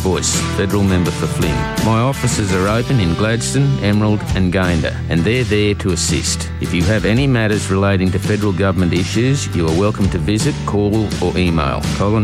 Boyce, Federal Member for Flynn. My offices are open in Gladstone, Emerald and Gayndah, and they're there to assist. If you have any matters relating to federal government issues, you are welcome to visit, call or email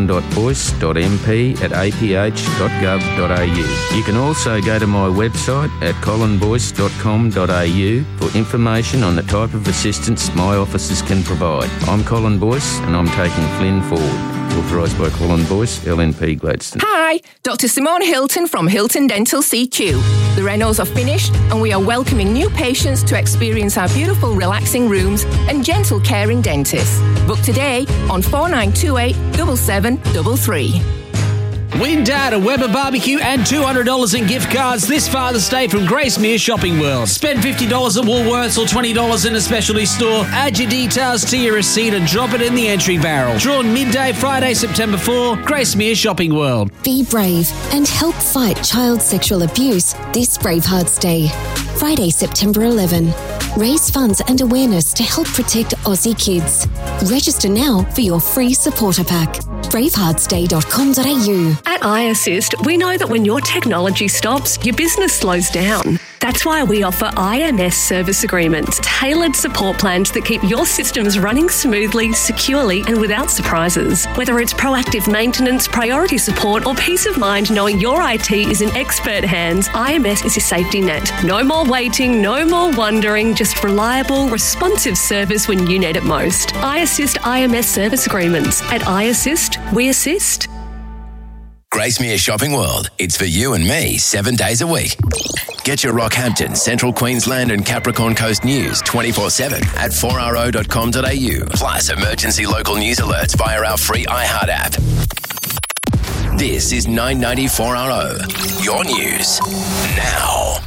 colin.boyce.mp@aph.gov.au. You can also go to my website at colinboyce.com.au for information on the type of assistance my offices can provide. I'm Colin Boyce and I'm taking Flynn forward. Authorised by Colin Boyce, LNP Gladstone. Hi, Dr. Simone Hilton from Hilton Dental CQ. The renos are finished and we are welcoming new patients to experience our beautiful relaxing rooms and gentle caring dentists. Book today on 4928 7733. Win Dad, a Weber barbecue and $200 in gift cards this Father's Day from Gracemere Shopping World. Spend $50 at Woolworths or $20 in a specialty store. Add your details to your receipt and drop it in the entry barrel. Drawn midday Friday, September 4, Gracemere Shopping World. Be brave and help fight child sexual abuse this Bravehearts Day. Friday, September 11. Raise funds and awareness to help protect Aussie kids. Register now for your free supporter pack. braveheartsday.com.au. At iAssist, we know that when your technology stops, your business slows down. That's why we offer IMS service agreements, tailored support plans that keep your systems running smoothly, securely and without surprises. Whether it's proactive maintenance, priority support or peace of mind knowing your IT is in expert hands, IMS is your safety net. No more waiting, no more wondering, just reliable, responsive service when you need it most. iAssist IMS service agreements. At iAssist, we assist. Gracemere Shopping World. It's for you and me 7 days a week. Get your Rockhampton, Central Queensland and Capricorn Coast news 24/7 at 4RO.com.au. Plus emergency local news alerts via our free iHeart app. This is 990 4RO. Your news now.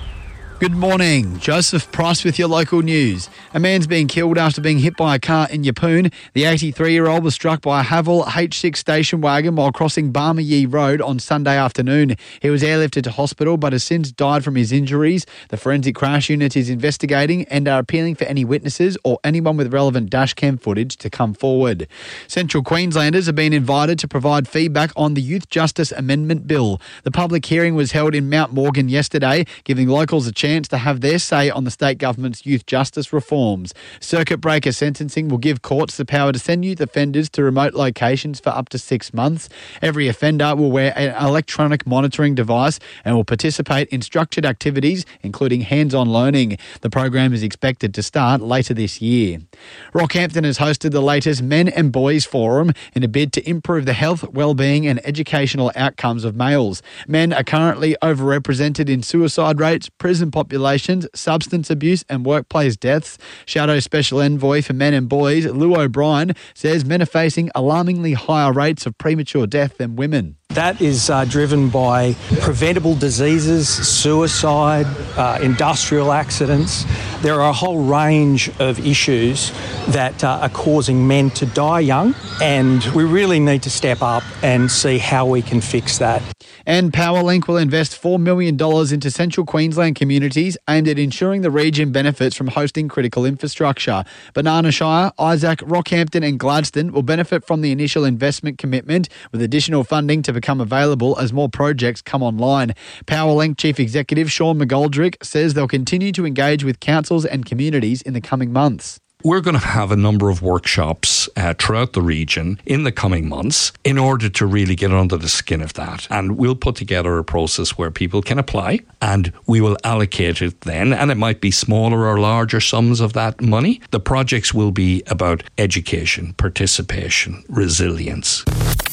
Good morning. Joseph Price with your local news. A man's been killed after being hit by a car in Yeppoon. The 83-year-old was struck by a Haval H6 station wagon while crossing Barmayee Road on Sunday afternoon. He was airlifted to hospital but has since died from his injuries. The Forensic Crash Unit is investigating and are appealing for any witnesses or anyone with relevant dashcam footage to come forward. Central Queenslanders have been invited to provide feedback on the Youth Justice Amendment Bill. The public hearing was held in Mount Morgan yesterday, giving locals a chance to have their say on the state government's youth justice reforms. Circuit breaker sentencing will give courts the power to send youth offenders to remote locations for up to 6 months. Every offender will wear an electronic monitoring device and will participate in structured activities, including hands-on learning. The program is expected to start later this year. Rockhampton has hosted the latest Men and Boys Forum in a bid to improve the health, well-being and educational outcomes of males. Men are currently overrepresented in suicide rates, prison populations, substance abuse and workplace deaths. Shadow Special Envoy for Men and Boys, Lou O'Brien, says men are facing alarmingly higher rates of premature death than women. That is driven by preventable diseases, suicide, industrial accidents. There are a whole range of issues that are causing men to die young, and we really need to step up and see how we can fix that. And Powerlink will invest $4 million into Central Queensland communities aimed at ensuring the region benefits from hosting critical infrastructure. Banana Shire, Isaac, Rockhampton and Gladstone will benefit from the initial investment commitment, with additional funding to become available as more projects come online. Powerlink Chief Executive Sean McGoldrick says they'll continue to engage with councils and communities in the coming months. We're going to have a number of workshops throughout the region in the coming months in order to really get under the skin of that. And we'll put together a process where people can apply and we will allocate it then. And it might be smaller or larger sums of that money. The projects will be about education, participation, resilience.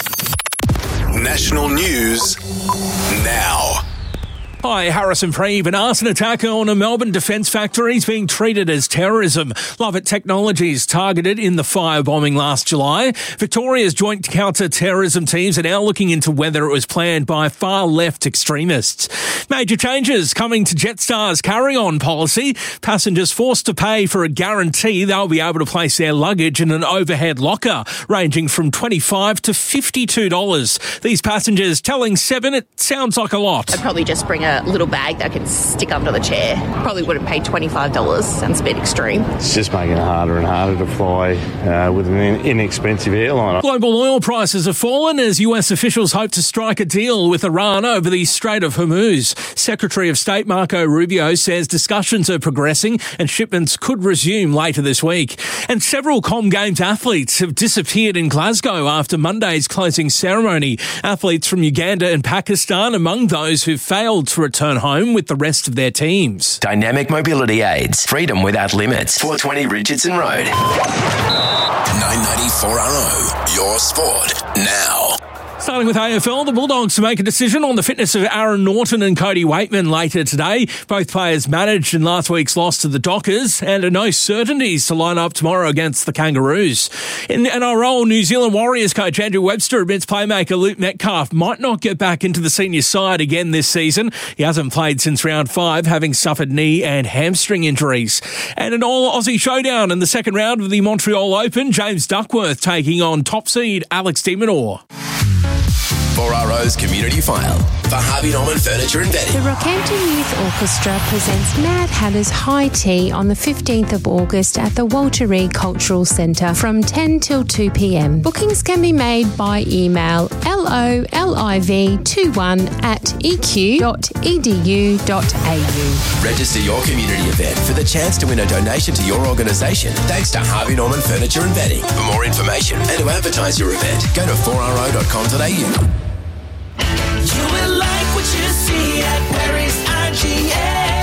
National news now. Hi, Harrison Freeve. An arson attack on a Melbourne defence factory is being treated as terrorism. Lovett Technologies targeted in the firebombing last July. Victoria's joint counter-terrorism teams are now looking into whether it was planned by far-left extremists. Major changes coming to Jetstar's carry-on policy. Passengers forced to pay for a guarantee they'll be able to place their luggage in an overhead locker, ranging from $25 to $52. These passengers telling Seven it sounds like a lot. I'd probably just bring a a little bag that I can stick under the chair. Probably would have paid $25. Sounds a bit extreme. It's just making it harder and harder to fly with an inexpensive airline. Global oil prices have fallen as US officials hope to strike a deal with Iran over the Strait of Hormuz. Secretary of State Marco Rubio says discussions are progressing and shipments could resume later this week. And several Com Games athletes have disappeared in Glasgow after Monday's closing ceremony. Athletes from Uganda and Pakistan among those who failed to return home with the rest of their teams. Dynamic mobility aids. Freedom without limits. 420 Richardson Road. 994RO. Your sport now. Starting with AFL, the Bulldogs make a decision on the fitness of Aaron Norton and Cody Waitman later today. Both players managed in last week's loss to the Dockers and are no certainties to line up tomorrow against the Kangaroos. In the NRL, New Zealand Warriors coach Andrew Webster admits playmaker Luke Metcalf might not get back into the senior side again this season. He hasn't played since round 5, having suffered knee and hamstring injuries. And an all-Aussie showdown in the second round of the Montreal Open, James Duckworth taking on top seed Alex de Minaur. 4RO's Community File for Harvey Norman Furniture and Bedding. The Rockhampton Youth Orchestra presents Mad Hatter's High Tea on the 15th of August at the Walter Reed Cultural Centre from 10 till 2 p.m. Bookings can be made by email loliv21@eq.edu.au. Register your community event for the chance to win a donation to your organisation thanks to Harvey Norman Furniture and Bedding. For more information and to advertise your event, go to 4ro.com.au. You will like what you see at Paris IGA.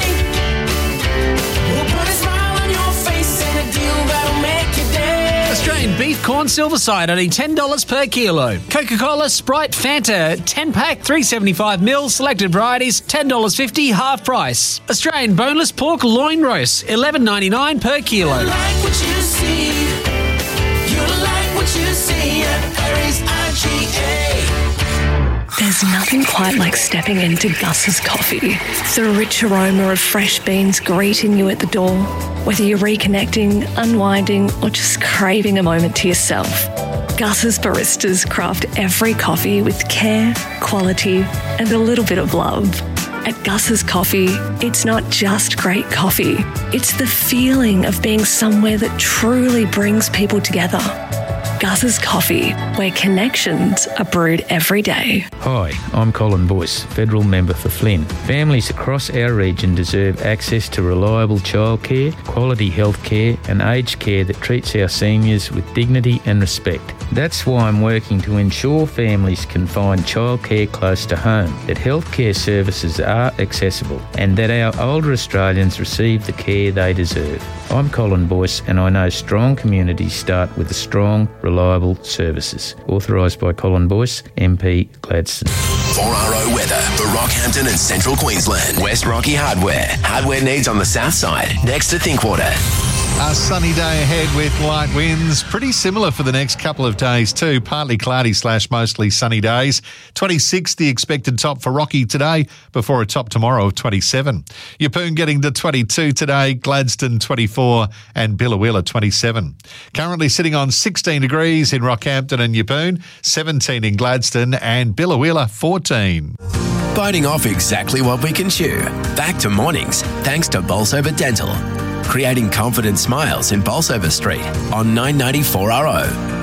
We'll put a smile on your face and a deal that'll make your day. Australian beef corn silver side only $10 per kilo. Coca-Cola, Sprite, Fanta 10-pack 375 ml selected varieties $10.50 half price. Australian boneless pork loin roast $11.99 per kilo. You like what you see. You like what you see at Paris IGA. There's nothing quite like stepping into Gus's Coffee. The rich aroma of fresh beans greeting you at the door. Whether you're reconnecting, unwinding, or just craving a moment to yourself, Gus's baristas craft every coffee with care, quality, and a little bit of love. At Gus's Coffee, it's not just great coffee. It's the feeling of being somewhere that truly brings people together. Gus's Coffee, where connections are brewed every day. Hi, I'm Colin Boyce, Federal Member for Flynn. Families across our region deserve access to reliable childcare, quality health care and aged care that treats our seniors with dignity and respect. That's why I'm working to ensure families can find childcare close to home, that healthcare services are accessible and that our older Australians receive the care they deserve. I'm Colin Boyce and I know strong communities start with the strong, reliable services. Authorised by Colin Boyce, MP Gladstone. 4RO weather for Rockhampton and Central Queensland. West Rocky Hardware. Hardware needs on the south side, next to Thinkwater. A sunny day ahead with light winds. Pretty similar for the next couple of days too. Partly cloudy / mostly sunny days. 26 the expected top for Rocky today before a top tomorrow of 27. Yeppoon getting to 22 today. Gladstone 24 and Billawilla 27. Currently sitting on 16 degrees in Rockhampton and Yeppoon, 17 in Gladstone and Billawilla 14. Biting off exactly what we can chew. Back to mornings thanks to Bolsover Dental. Creating confident smiles in Bolsover Street on 994RO.